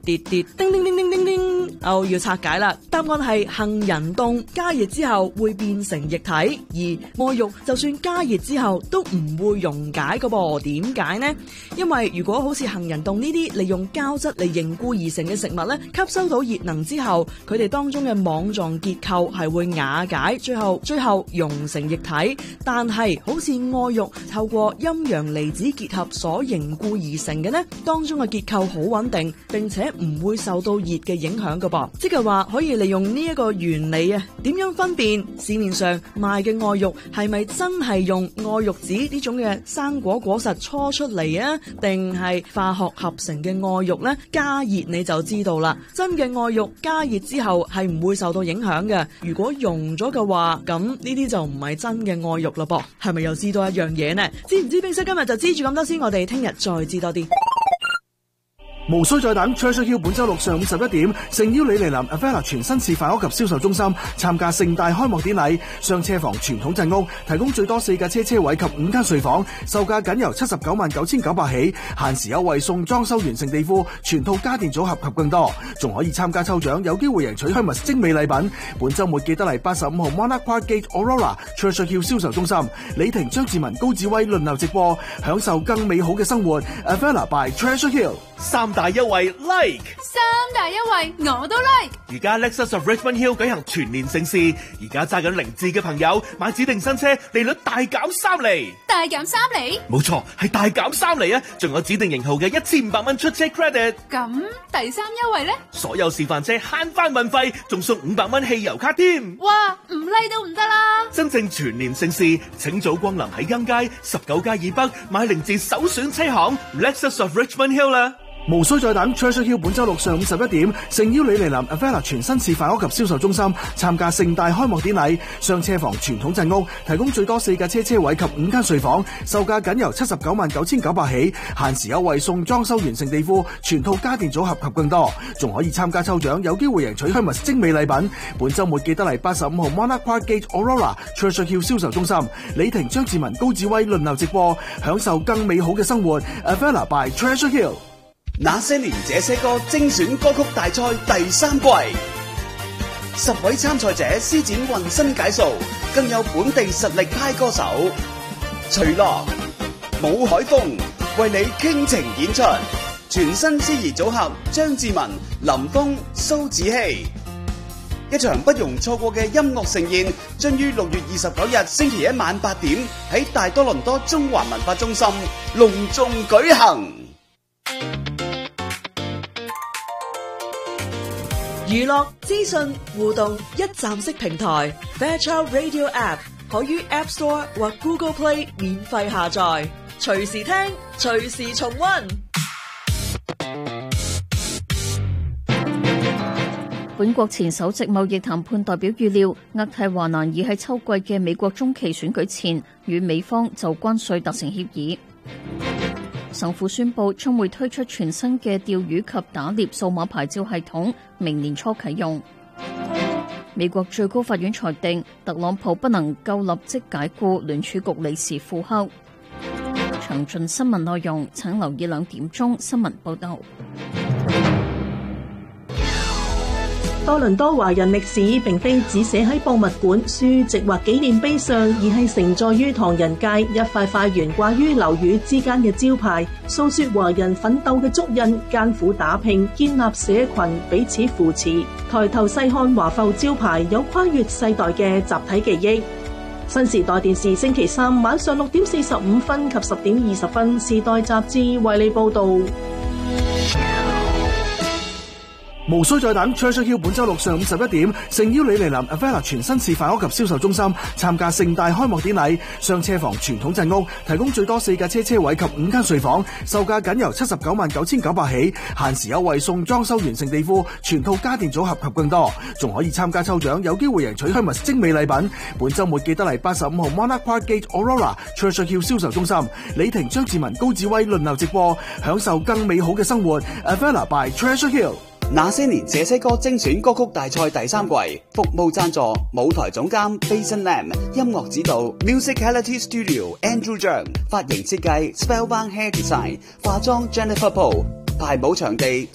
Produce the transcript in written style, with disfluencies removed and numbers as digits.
跌跌叮叮叮叮叮叮，要拆解啦。答案係杏仁凍加熱之後會變成液體，而愛玉就算加熱之後都唔會溶解噶噃。點解呢？因為如果好似杏仁凍呢啲利用膠質嚟凝固而成嘅食物咧，吸收到熱能之後，佢哋當中嘅網狀結構係會瓦解，最後溶成液體。但係好似愛玉透過陰陽離子結合所凝固而成嘅呢，當中嘅結構好穩定，並且唔會受到熱嘅影響噶噃。即係話可以利用呢一個原理啊。點樣分辨市面上賣嘅愛玉係咪真係用愛玉子呢種嘅生果果實搓出嚟啊，定係化學合成嘅愛玉呢？加熱你就知道啦。真嘅愛玉加熱之後係唔會受到影響嘅。如果溶咗嘅話，咁呢啲就唔係真嘅愛玉啦噃。係咪又知道一樣嘢呢？知唔知冰室今日就知住咁多先，我哋聽日再知多啲。 無需再等 Treasure Hill 本周六上午11點，誠邀你嚟臨 Avella 全新示範屋及銷售中心參加盛大開幕典禮。雙車房傳統鎮屋提供最多4架車位及5間睡房，售價僅由799900起，限時優惠送裝修完成地庫、全套家電組合及更多，仲可以參加抽獎，有機會贏取 Hermes 精美禮品。本週末記得嚟85號 Monarch Park Gate Aurora Treasure Hill 銷售中心，李婷、張志文、高志威輪流直播，享受更美好嘅生活。Avella by Treasure Hill。 三大優惠 like， 三大優惠我都 like。 而家 Lexus of Richmond Hill 舉行全年盛事，而家揸緊零字嘅朋友買指定新車，利率大減3厘。 大減3厘？ 冇錯，係大減3厘啊！仲有指定型號嘅1500蚊出車 credit。 咁第三優惠呢？ 所有示範車慳翻運費，仲送500蚊汽油卡添。 哇，唔 like 都唔得啦！ 真正全年盛事，請早光臨喺欣街19街以北買零字首選車行 Lexus of Richmond Hill 啦。 無需再等 Treasure Hill 本周六上午11點，誠邀你嚟臨 Avella 全新示範屋及銷售中心參加盛大開幕典禮。雙車房傳統鎮屋提供最多4架車位及5間睡房，售價僅由799900起，限時優惠送裝修完成地庫、全套家電組合及更多，仲可以參加抽獎，有機會贏取 Hermes 精美禮品。本週末記得嚟85號 Monarch Park Gate Aurora Treasure Hill 銷售中心，李婷、張志文、高志威輪流直播，享受更美好嘅生活。Avella by Treasure Hill。 那些年這些歌精選歌曲大賽第3季，10位參賽者施展渾身解數，更有本地實力派歌手徐樂、武海峰為你傾情演出，全新司儀組合張志文、林峰、蘇子希，一場不容錯過嘅音樂盛宴，將於6月29日星期一晚8點喺大多倫多中華文化中心隆重舉行。 娛樂資訊互動一站式平台 Fairchild Radio App 可於 App Store 或 Google Play 免費下載，隨時聽，隨時重溫。 本國前首席貿易談判代表預料，渥太華難以喺秋季嘅美國中期選舉前與美方就關稅達成協議。省府宣布將會推出全新嘅釣魚及打獵數碼牌照系統，明年初啟用。美國最高法院裁定特朗普不能夠立即解僱聯儲局理事庫克。詳盡新聞內容請留意2點鐘新聞報道。 多倫多華人歷史並非只寫喺博物館、書籍或紀念碑上，而係承載於唐人街一塊塊懸掛於樓宇之間嘅招牌，訴說華人奮鬥嘅足印、艱苦打拼、建立社群、彼此扶持。抬頭細看華埠招牌，有跨越世代嘅集體記憶。新時代電視星期3晚上6點45分及10點20分，時代雜誌為你報道。 無需再等 Treasure Hill 本周六上午11點，誠邀你嚟臨 Avella 全新示範屋及銷售中心參加盛大開幕典禮。雙車房傳統鎮屋提供最多4架車位及5間睡房，售價僅由799900起，限時優惠送裝修完成地庫、全套家電組合及更多，仲可以參加抽獎，有機會贏取 Hermes 精美禮品。本週末記得嚟85號 Monarch Park Gate Aurora Treasure Hill 銷售中心，李婷、張志文、高志威輪流直播，享受更美好嘅生活。Avella by Treasure Hill。 那些年這些歌精選歌曲大賽第3季，服務贊助舞台總監 Bason Lam， 音樂指導 Musicality Studio Andrew Zhang， 髮型設計 Spellbound Hair Design， 化妝 Jennifer Poole， 排舞場地